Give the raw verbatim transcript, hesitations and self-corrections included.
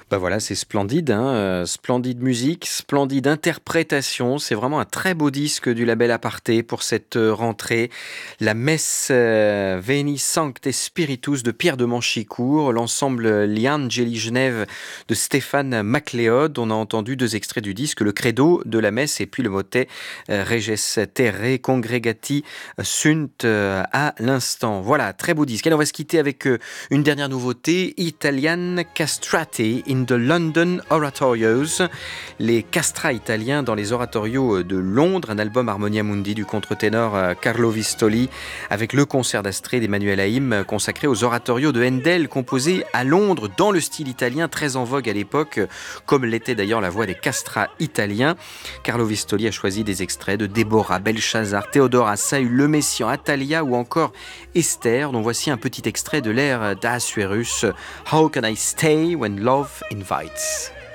Bah voilà, c'est splendide, hein, euh, splendide musique, splendide interprétation. C'est vraiment un très beau disque du label Aparté pour cette euh, rentrée. La messe euh, Veni Sancte Spiritus de Pierre de Manchicourt, l'ensemble Liangeli Genève de Stéphane Macléod. On a entendu deux extraits du disque, le credo de la messe et puis le motet euh, Reges Terre Congregati Sunt euh, à l'instant. Voilà, très beau disque. Allez, on va se quitter avec euh, une dernière nouveauté, Italian Castrati in the London Oratorios, les castrats italiens dans les oratorios de Londres, un album Harmonia Mundi du contre-ténor Carlo Vistoli, avec le concert d'Astrée d'Emmanuel Haïm consacré aux oratorios de Handel, composés à Londres dans le style italien, très en vogue à l'époque, comme l'était d'ailleurs la voix des castrats italiens. Carlo Vistoli a choisi des extraits de Déborah, Belshazzar, Théodora, Saül, Le Messian, Atalia ou encore Esther, dont voici un petit extrait de l'air d'Ahasuerus, How Can I Stay When Love Invites.